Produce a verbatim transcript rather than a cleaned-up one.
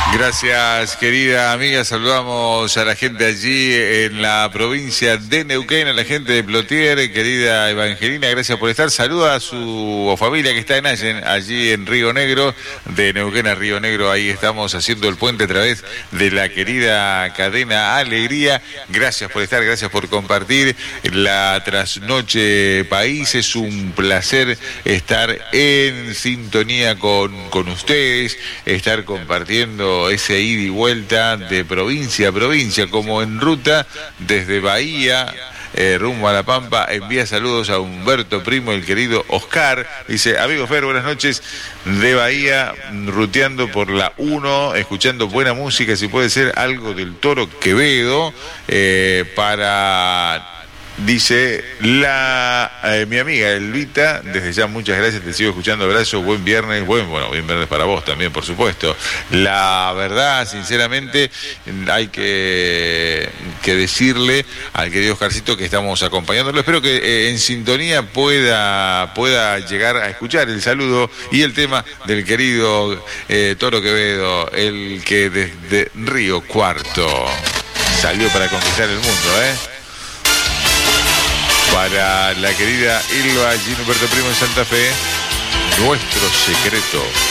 Gracias, querida amiga. Saludamos a la gente allí en la provincia de Neuquén, a la gente de Plotier, querida Evangelina, gracias por estar. Saluda a su familia que está en Allen, allí en Río Negro, de Neuquén a Río Negro. Ahí estamos haciendo el puente a través de la querida cadena Alegría. Gracias por estar, gracias por compartir la trasnoche país. Es un placer estar en sintonía con, con ustedes, estar compartiendo ese ida y vuelta de provincia a provincia, como en ruta desde Bahía eh, rumbo a La Pampa. Envía saludos a Humberto Primo, el querido Oscar. Dice: amigo Fer, buenas noches, de Bahía, ruteando por la uno, escuchando buena música, si puede ser algo del Toro Quevedo, eh, para... Dice la eh, mi amiga Elvita, desde ya muchas gracias, te sigo escuchando, abrazo, buen viernes, buen, bueno, buen viernes para vos también, por supuesto. La verdad, sinceramente, hay que, que decirle al querido Oscarcito que estamos acompañándolo. Espero que eh, en sintonía pueda, pueda llegar a escuchar el saludo y el tema del querido eh, Toro Quevedo, el que desde Río Cuarto salió para conquistar el mundo, ¿eh? Para la querida Ilva Gino Humberto Primo en Santa Fe, Nuestro Secreto.